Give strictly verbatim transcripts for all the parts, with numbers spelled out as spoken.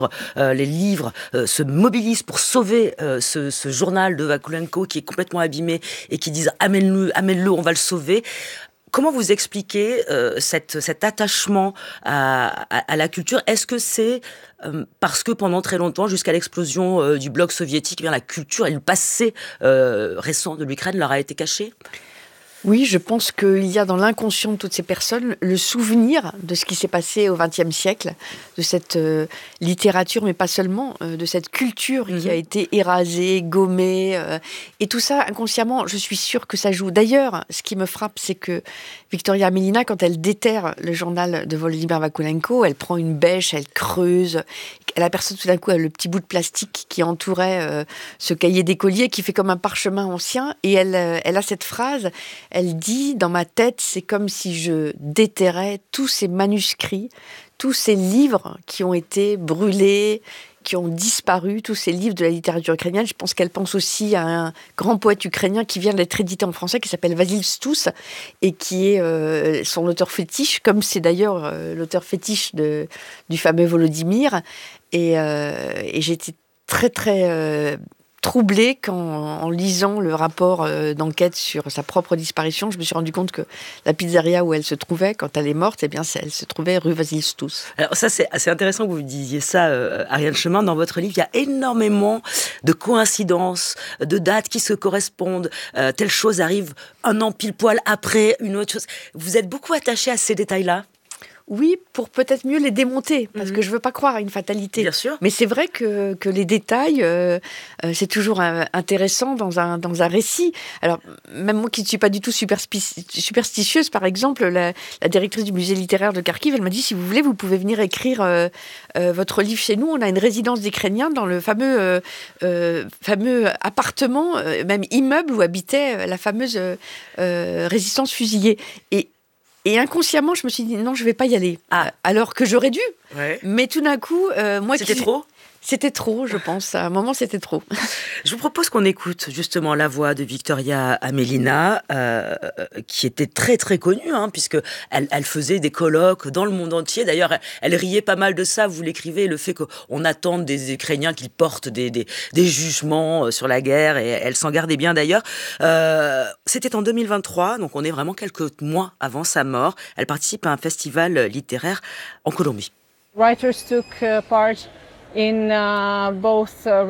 Euh, les livres euh, se mobilisent pour sauver euh, ce, ce journal de Vakulenko qui est complètement abîmé et qui disent amène-le, amène-le, on va le sauver. Comment vous expliquez euh, cette, cet attachement à, à, à la culture ? Est-ce que c'est euh, parce que pendant très longtemps, jusqu'à l'explosion euh, du bloc soviétique, eh bien, la culture et le passé euh, récent de l'Ukraine leur a été caché ? Oui, je pense qu'il y a dans l'inconscient de toutes ces personnes le souvenir de ce qui s'est passé au vingtième siècle, de cette euh, littérature, mais pas seulement, euh, de cette culture mmh. qui a été érasée, gommée. Euh, et tout ça, inconsciemment, je suis sûre que ça joue. D'ailleurs, ce qui me frappe, c'est que Victoria Amelina, quand elle déterre le journal de Volodymyr Vakulenko, elle prend une bêche, elle creuse, elle aperçoit tout d'un coup le petit bout de plastique qui entourait euh, ce cahier d'écolier qui fait comme un parchemin ancien, et elle, euh, elle a cette phrase. Elle dit, dans ma tête, c'est comme si je déterrais tous ces manuscrits, tous ces livres qui ont été brûlés, qui ont disparu, tous ces livres de la littérature ukrainienne. Je pense qu'elle pense aussi à un grand poète ukrainien qui vient d'être édité en français, qui s'appelle Vasil Stous, et qui est euh, son auteur fétiche, comme c'est d'ailleurs euh, l'auteur fétiche de, du fameux Volodymyr. Et, euh, et j'étais très, très... Euh, troublée quand, en lisant le rapport euh, d'enquête sur sa propre disparition, je me suis rendu compte que la pizzeria où elle se trouvait, quand elle est morte, eh bien, elle se trouvait rue Vasil Stous. Alors ça, c'est assez intéressant que vous disiez ça, euh, Ariane Chemin. Dans votre livre, il y a énormément de coïncidences, de dates qui se correspondent. Euh, telle chose arrive un an pile poil après une autre chose. Vous êtes beaucoup attaché à ces détails-là ? Oui, pour peut-être mieux les démonter, parce mmh. que je ne veux pas croire à une fatalité. Bien sûr. Mais c'est vrai que, que les détails, euh, euh, c'est toujours un, intéressant dans un, dans un récit. Alors, même moi qui ne suis pas du tout superspi- superstitieuse, par exemple, la, la directrice du musée littéraire de Kharkiv, elle m'a dit, si vous voulez, vous pouvez venir écrire euh, euh, votre livre chez nous. On a une résidence d'Ukrainiens dans le fameux, euh, euh, fameux appartement, euh, même immeuble où habitait la fameuse euh, résistance fusillée. Et Et inconsciemment, je me suis dit, non, je ne vais pas y aller. Ah. Alors que j'aurais dû. Ouais. Mais tout d'un coup, euh, moi... C'était qui... trop ? C'était trop, je pense. À un moment, c'était trop. Je vous propose qu'on écoute justement la voix de Victoria Amelina, euh, qui était très très connue, hein, puisque elle, elle faisait des colloques dans le monde entier. D'ailleurs, elle, elle riait pas mal de ça. Vous l'écrivez, le fait qu'on attende des Ukrainiens qu'ils portent des, des, des jugements sur la guerre, et elle s'en gardait bien d'ailleurs. Euh, c'était en deux mille vingt-trois, donc on est vraiment quelques mois avant sa mort. Elle participe à un festival littéraire en Colombie. Writers took uh, part In, uh, both, uh,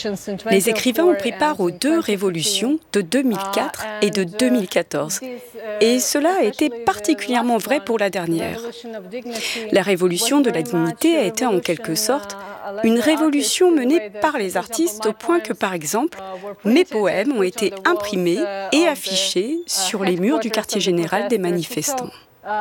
Les écrivains ont pris part aux deux révolutions de deux mille quatre et de deux mille quatorze. Et cela a été particulièrement vrai pour la dernière. La révolution de la dignité a été en quelque sorte une révolution menée par les artistes au point que, par exemple, mes poèmes ont été imprimés et affichés sur les murs du quartier général des manifestants.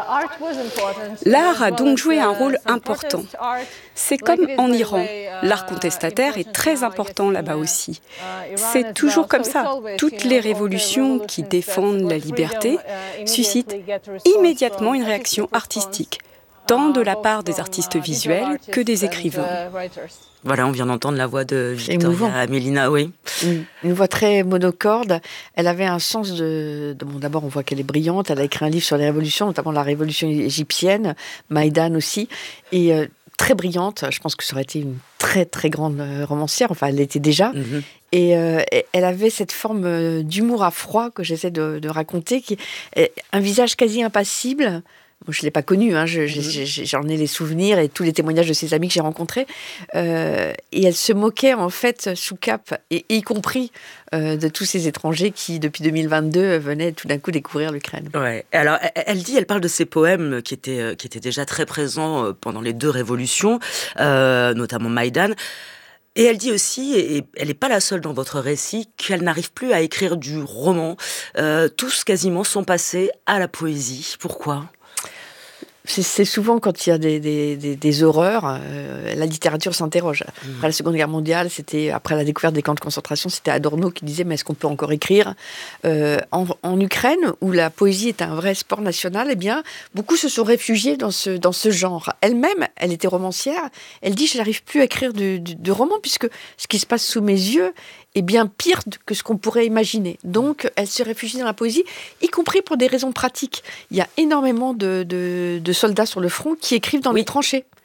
L'art a donc joué un rôle important. C'est comme en Iran. L'art contestataire est très important là-bas aussi. C'est toujours comme ça. Toutes les révolutions qui défendent la liberté suscitent immédiatement une réaction artistique, tant de la part des artistes visuels que des écrivains. Voilà, on vient d'entendre la voix de Victoria Amelina, oui. Une, une voix très monocorde. Elle avait un sens de, de... Bon, d'abord, on voit qu'elle est brillante. Elle a écrit un livre sur les révolutions, notamment la révolution égyptienne, Maïdan aussi. Et euh, très brillante. Je pense que ça aurait été une très, très grande romancière. Enfin, elle l'était déjà. Mm-hmm. Et euh, elle avait cette forme d'humour à froid que j'essaie de, de raconter, qui est un visage quasi impassible. Bon, je ne l'ai pas connue, hein, je, mmh. j'en ai les souvenirs et tous les témoignages de ses amis que j'ai rencontrés. Euh, et elle se moquait, en fait, sous cap, et, y compris euh, de tous ces étrangers qui, depuis deux mille vingt-deux, venaient tout d'un coup découvrir l'Ukraine. Ouais. Alors, elle, elle dit, elle parle de ses poèmes qui étaient, qui étaient déjà très présents pendant les deux révolutions, euh, notamment Maïdan. Et elle dit aussi, et elle n'est pas la seule dans votre récit, qu'elle n'arrive plus à écrire du roman. Euh, tous, quasiment, sont passés à la poésie. Pourquoi ? C'est, c'est souvent quand il y a des, des, des, des horreurs, euh, la littérature s'interroge. Mmh. Après la Seconde Guerre mondiale, c'était, après la découverte des camps de concentration, c'était Adorno qui disait « mais est-ce qu'on peut encore écrire ?» euh, en, en Ukraine, où la poésie est un vrai sport national, eh bien, beaucoup se sont réfugiés dans ce, dans ce genre. Elle-même, elle était romancière, elle dit « je n'arrive plus à écrire de, de, de romans, puisque ce qui se passe sous mes yeux est bien pire que ce qu'on pourrait imaginer. » Donc, elle se réfugie dans la poésie, y compris pour des raisons pratiques. Il y a énormément de, de, de soldats sur le front qui écrivent dans oui. les tranchées,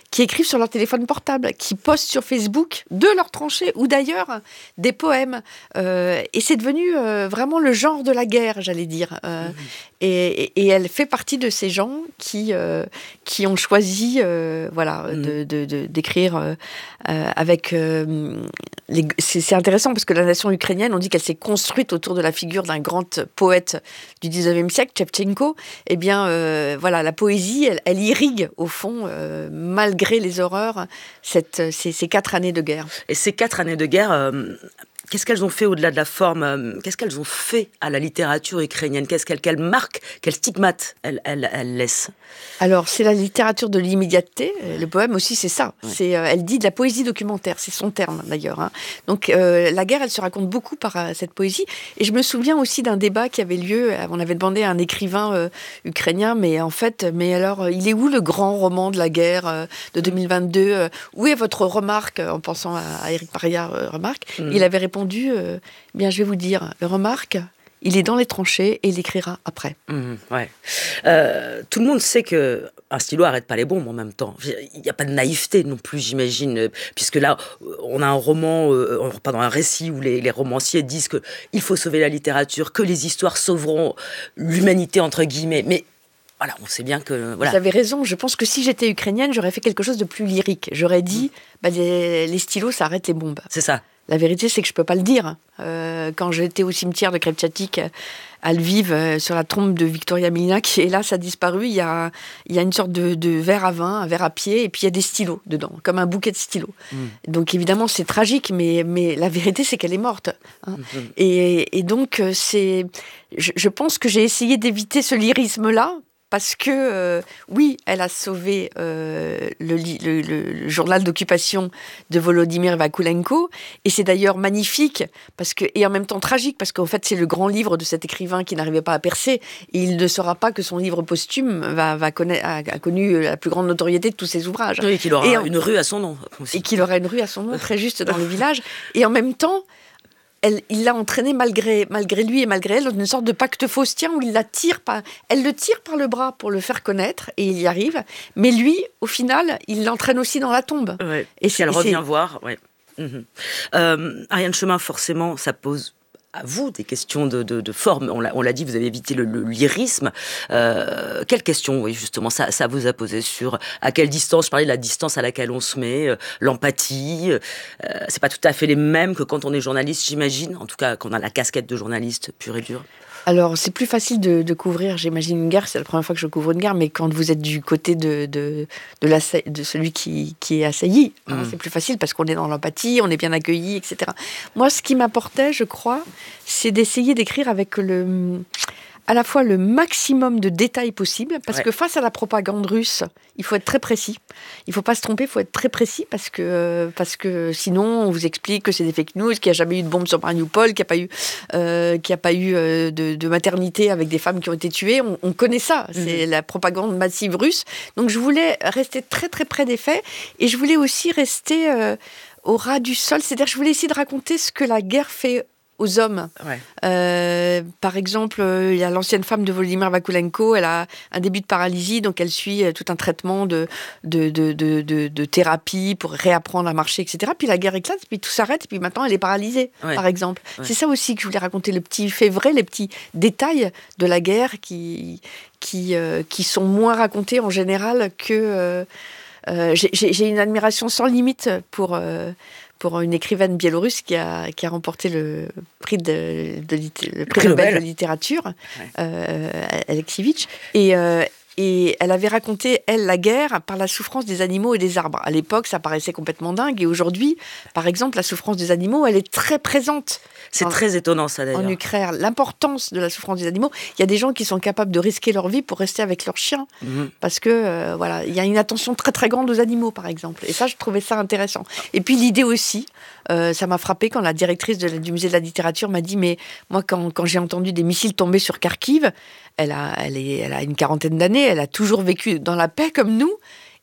qui écrivent sur leur téléphone portable, qui postent sur Facebook de leur tranchée ou d'ailleurs des poèmes. Euh, et c'est devenu euh, vraiment le genre de la guerre, j'allais dire. Euh, mmh. et, et, et elle fait partie de ces gens qui, euh, qui ont choisi euh, voilà, mmh. de, de, de, d'écrire euh, euh, avec... Euh, les, c'est, c'est intéressant parce que la nation ukrainienne, on dit qu'elle s'est construite autour de la figure d'un grand poète du dix-neuvième siècle, Shevchenko. Eh bien, euh, voilà, la poésie, elle, elle irrigue, au fond, euh, malgré les horreurs, cette, ces, ces quatre années de guerre. Et ces quatre années de guerre, euh, qu'est-ce qu'elles ont fait au-delà de la forme euh, Qu'est-ce qu'elles ont fait à la littérature ukrainienne Qu'est-ce qu'elles, quelle marque, quel stigmate elles, elles, elles laissent? Alors, c'est la littérature de l'immédiateté. Le poème aussi, c'est ça. Ouais. C'est, euh, elle dit de la poésie documentaire, c'est son terme d'ailleurs. Hein. Donc, euh, la guerre, elle se raconte beaucoup par euh, cette poésie. Et je me souviens aussi d'un débat qui avait lieu. On avait demandé à un écrivain euh, ukrainien, mais en fait, mais alors, euh, il est où le grand roman de la guerre euh, de deux mille vingt-deux euh, Où est votre remarque, en pensant à, à Éric Paria, euh, remarque mmh. Il avait répondu, euh, bien, je vais vous dire, le remarque, il est dans les tranchées et il écrira après. Mmh, ouais. euh, tout le monde sait que un stylo arrête pas les bombes en même temps. Il n'y a pas de naïveté non plus, j'imagine, puisque là, on a un roman, euh, pardon, un récit où les, les romanciers disent que il faut sauver la littérature, que les histoires sauveront l'humanité entre guillemets, mais voilà, on sait bien que... Voilà. Vous avez raison, je pense que si j'étais ukrainienne, j'aurais fait quelque chose de plus lyrique. J'aurais dit, mmh. bah, les, les stylos, ça arrête les bombes. C'est ça. La vérité, c'est que je ne peux pas le dire. Euh, quand j'étais au cimetière de Krepchatik, à Lviv, euh, sur la tombe de Victoria Amelina, qui, hélas, a disparu, il y a, il y a une sorte de, de verre à vin, un verre à pied, et puis il y a des stylos dedans, comme un bouquet de stylos. Mmh. Donc, évidemment, c'est tragique, mais, mais la vérité, c'est qu'elle est morte. Hein. Mmh. Et, et donc, c'est, je, je pense que j'ai essayé d'éviter ce lyrisme-là, parce que, euh, oui, elle a sauvé euh, le, le, le, le journal d'occupation de Volodymyr Vakulenko, et c'est d'ailleurs magnifique, parce que, et en même temps tragique, parce qu'en fait, c'est le grand livre de cet écrivain qui n'arrivait pas à percer, et il ne saura pas que son livre posthume va, va connaître, a, a connu la plus grande notoriété de tous ses ouvrages. Oui, et qu'il aura et en, une rue à son nom. Aussi. Et qu'il aura une rue à son nom, très juste dans le village. Et en même temps, Elle, il l'a entraînée malgré, malgré lui et malgré elle dans une sorte de pacte faustien où il la tire par, elle le tire par le bras pour le faire connaître et il y arrive. Mais lui, au final, il l'entraîne aussi dans la tombe. Ouais. Et si elle revient voir, ouais. Mmh. Euh, Ariane Chemin, forcément, ça pose à vous des questions de, de, de forme. On l'a, on l'a dit, vous avez évité le, le lyrisme. Euh, quelles questions, oui, justement, ça, ça vous a posé sur à quelle distance? Je parlais de la distance à laquelle on se met, euh, l'empathie. Euh, c'est pas tout à fait les mêmes que quand on est journaliste, j'imagine. En tout cas, quand on a la casquette de journaliste pure et dure. Alors, c'est plus facile de, de couvrir, j'imagine, une guerre. C'est la première fois que je couvre une guerre, mais quand vous êtes du côté de, de, de, la, de celui qui, qui est assailli, mmh. hein, c'est plus facile parce qu'on est dans l'empathie, on est bien accueilli, et cetera. Moi, ce qui m'apportait, je crois, c'est d'essayer d'écrire avec le... à la fois le maximum de détails possible, parce ouais. que face à la propagande russe, il faut être très précis. Il ne faut pas se tromper, il faut être très précis, parce que, parce que sinon, on vous explique que c'est des fake news, qu'il n'y a jamais eu de bombe sur Mariupol, qu'il n'y a pas eu, euh, qu'il n'y a pas eu euh, de, de maternité avec des femmes qui ont été tuées. On, on connaît ça, mmh. c'est la propagande massive russe. Donc je voulais rester très très près des faits, et je voulais aussi rester euh, au ras du sol, c'est-à-dire je voulais essayer de raconter ce que la guerre fait aux hommes. Ouais. Euh, par exemple, il y a l'ancienne femme de Volodymyr Vakulenko, elle a un début de paralysie, donc elle suit tout un traitement de, de, de, de, de, de thérapie pour réapprendre à marcher, et cetera. Puis la guerre éclate, puis tout s'arrête, puis maintenant elle est paralysée, ouais. par exemple. Ouais. C'est ça aussi que je voulais raconter, le petit fait vrai, les petits détails de la guerre qui, qui, euh, qui sont moins racontés en général que... Euh, euh, j'ai, j'ai une admiration sans limite pour... Euh, pour une écrivaine biélorusse qui a, qui a remporté le prix, de, de, le prix Nobel de littérature, ouais. euh, Alexievitch. Et, euh, et elle avait raconté, elle, la guerre par la souffrance des animaux et des arbres. À l'époque, ça paraissait complètement dingue. Et aujourd'hui, par exemple, la souffrance des animaux, elle est très présente. C'est en, très étonnant, ça, d'ailleurs. En Ukraine, l'importance de la souffrance des animaux. Il y a des gens qui sont capables de risquer leur vie pour rester avec leurs chiens. Mmh. Parce que, euh, voilà, il y a une attention très, très grande aux animaux, par exemple. Et ça, je trouvais ça intéressant. Et puis, l'idée aussi, euh, ça m'a frappé quand la directrice de la, du musée de la littérature m'a dit, mais moi, quand, quand j'ai entendu des missiles tomber sur Kharkiv, elle a, elle, est, elle a une quarantaine d'années, elle a toujours vécu dans la paix comme nous.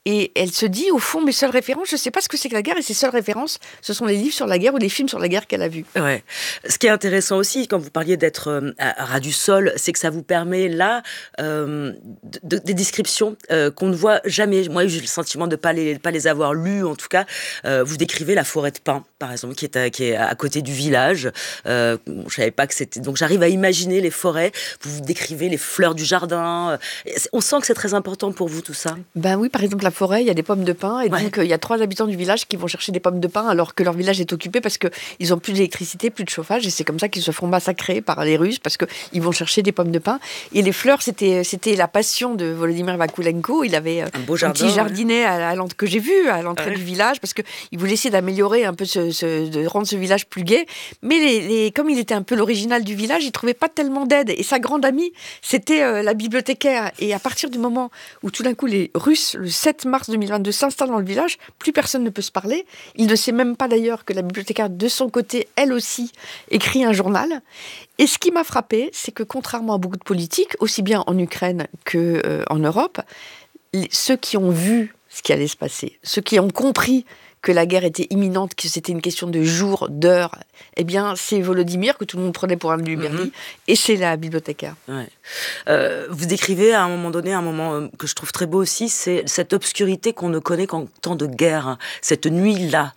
Et elle se dit, au fond, mes seules références, je ne sais pas ce que c'est que la guerre, et ses seules références, ce sont les livres sur la guerre ou les films sur la guerre qu'elle a vus. Ouais. Ce qui est intéressant aussi, quand vous parliez d'être euh, à, à ras du sol, c'est que ça vous permet là euh, de, de, des descriptions euh, qu'on ne voit jamais. Moi, j'ai le sentiment de ne pas les, pas les avoir lues, en tout cas. Euh, vous décrivez la forêt de pins, par exemple, qui est à, qui est à côté du village. Euh, bon, je ne savais pas que c'était... Donc, j'arrive à imaginer les forêts. Vous décrivez les fleurs du jardin. On sent que c'est très important pour vous, tout ça. Ben oui, par exemple, la forêt, il y a des pommes de pin. Et Ouais. donc, il y a trois habitants du village qui vont chercher des pommes de pin alors que leur village est occupé parce qu'ils n'ont plus d'électricité, plus de chauffage. Et c'est comme ça qu'ils se font massacrer par les Russes parce qu'ils vont chercher des pommes de pin. Et les fleurs, c'était, c'était la passion de Volodymyr Vakulenko. Il avait un, beau jardin, un petit jardinet ouais. à, à que j'ai vu à l'entrée Ouais. du village parce qu'il voulait essayer d'améliorer un peu, ce, ce, de rendre ce village plus gai. Mais les, les, comme il était un peu l'original du village, il ne trouvait pas tellement d'aide. Et sa grande amie, c'était euh, la bibliothécaire. Et à partir du moment où tout d'un coup les Russes, le sept mars deux mille vingt-deux, s'installent dans le village, plus personne ne peut se parler. Il ne sait même pas d'ailleurs que la bibliothécaire, de son côté, elle aussi, écrit un journal. Et ce qui m'a frappé, c'est que contrairement à beaucoup de politiques, aussi bien en Ukraine qu'en euh, Europe, les, ceux qui ont vu ce qui allait se passer, ceux qui ont compris que la guerre était imminente, que c'était une question de jours, d'heures, eh bien, c'est Volodymyr que tout le monde prenait pour un Luberti, mm-hmm. et c'est la bibliothécaire. Ouais. Euh, vous décrivez à un moment donné, un moment que je trouve très beau aussi, c'est cette obscurité qu'on ne connaît qu'en temps de guerre, hein, cette nuit-là.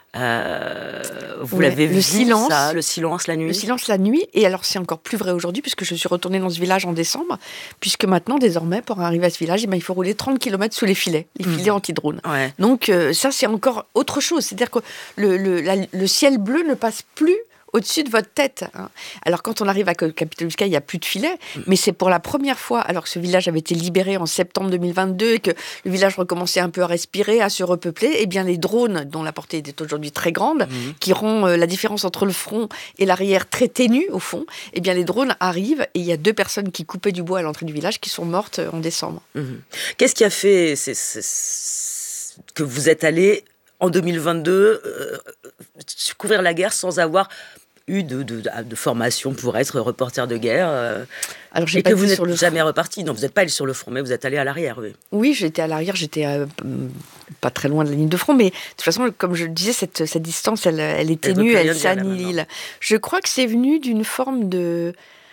Euh, vous ouais, l'avez le vu, silence, ça, le silence la nuit. Le silence la nuit, et alors c'est encore plus vrai aujourd'hui, puisque je suis retournée dans ce village en décembre, puisque maintenant, désormais, pour arriver à ce village, eh bien, il faut rouler trente kilomètres sous les filets, les filets mmh. anti-drones. Ouais. Donc euh, ça, c'est encore autre chose. C'est-à-dire que le, le, la, le ciel bleu ne passe plus au-dessus de votre tête. Hein. Alors, quand on arrive à Kapitolivka, il n'y a plus de filet, mmh. mais c'est pour la première fois, alors que ce village avait été libéré en septembre deux mille vingt-deux et que le village recommençait un peu à respirer, à se repeupler, eh bien, les drones, dont la portée est aujourd'hui très grande, mmh. qui rend euh, la différence entre le front et l'arrière très ténue, au fond, eh bien, les drones arrivent et il y a deux personnes qui coupaient du bois à l'entrée du village qui sont mortes en décembre. Mmh. Qu'est-ce qui a fait c'est, c'est, c'est, que vous êtes allé en deux mille vingt-deux euh, couvrir la guerre sans avoir eu de, de, de formation pour être reporter de guerre euh, Alors, j'ai et pas que vous n'êtes sur le jamais reparti. Non, vous n'êtes pas allé sur le front, mais vous êtes allé à l'arrière. Oui, oui j'étais à l'arrière, j'étais euh, pas très loin de la ligne de front, mais de toute façon, comme je le disais, cette, cette distance, elle, elle est ténue, elle, elle s'annihile. Je crois que c'est venu d'une forme de...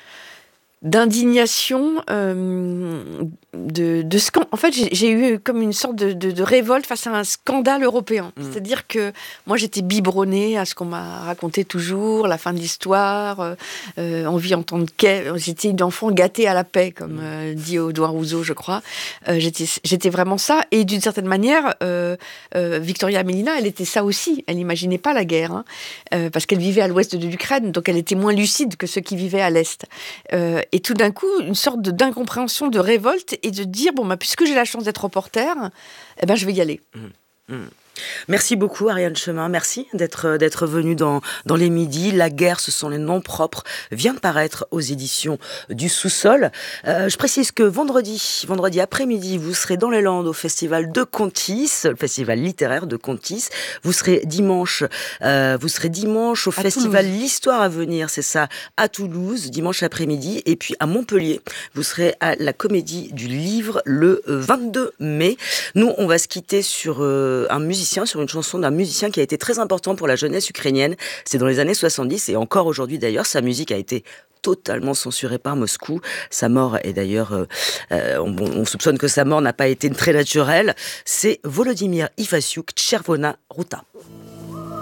d'indignation, euh, de, de scan... En fait, j'ai, j'ai eu comme une sorte de, de, de révolte face à un scandale européen. Mmh. C'est-à-dire que moi, j'étais biberonnée à ce qu'on m'a raconté toujours, la fin de l'histoire, euh, envie entendre qu'elle. J'étais une enfant gâtée à la paix, comme euh, dit Audouin Rousseau, je crois. Euh, j'étais, j'étais vraiment ça. Et d'une certaine manière, euh, euh, Victoria Amelina, elle était ça aussi. Elle n'imaginait pas la guerre, hein, euh, parce qu'elle vivait à l'ouest de l'Ukraine, donc elle était moins lucide que ceux qui vivaient à l'est. Euh, Et tout d'un coup, une sorte de, d'incompréhension, de révolte, et de dire, bon, bah, puisque j'ai la chance d'être reporter, eh ben, je vais y aller. Mmh. Mmh. Merci beaucoup, Ariane Chemin. Merci d'être, d'être venue dans, dans les midis. La guerre, ce sont les noms propres, vient de paraître aux éditions du Sous-sol. Euh, je précise que vendredi, vendredi après-midi, vous serez dans les Landes au festival de Contis, le festival littéraire de Contis. Vous serez dimanche, euh, vous serez dimanche au à festival Toulouse. L'Histoire à venir, c'est ça, à Toulouse, dimanche après-midi. Et puis à Montpellier, vous serez à la Comédie du Livre le vingt-deux mai. Nous, on va se quitter sur euh, un musicien sur une chanson d'un musicien qui a été très important pour la jeunesse ukrainienne. C'est dans les années soixante-dix et encore aujourd'hui d'ailleurs, sa musique a été totalement censurée par Moscou. Sa mort est d'ailleurs, euh, euh, on, on soupçonne que sa mort n'a pas été très naturelle. C'est Volodymyr Ivasiuk, Chervona Ruta.